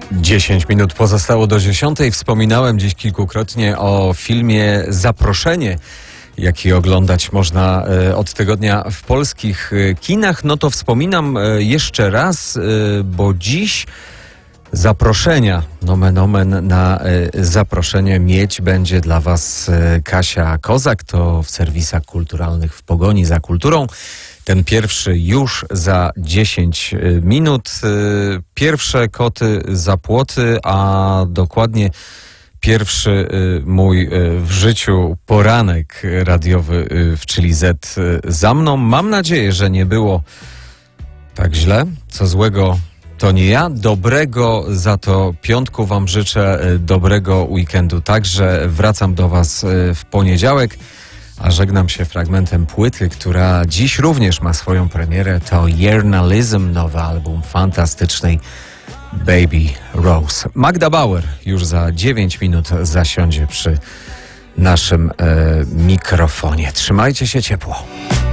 10 minut pozostało do 10. Wspominałem dziś kilkukrotnie o filmie Zaproszenie, jaki oglądać można od tygodnia w polskich kinach. No to wspominam jeszcze raz, bo dziś zaproszenia, nomen omen, na zaproszenie mieć będzie dla Was Kasia Kozak. To w serwisach kulturalnych W pogoni za kulturą. Ten pierwszy już za 10 minut. Pierwsze koty za płoty, a dokładnie pierwszy mój w życiu poranek radiowy w Czyli Z za mną. Mam nadzieję, że nie było tak źle. Co złego to nie ja. Dobrego za to piątku Wam życzę, dobrego weekendu także. Wracam do Was w poniedziałek, a żegnam się fragmentem płyty, która dziś również ma swoją premierę. To Journalism, nowy album fantastycznej Baby Rose. Magda Bauer już za 9 minut zasiądzie przy naszym mikrofonie. Trzymajcie się ciepło.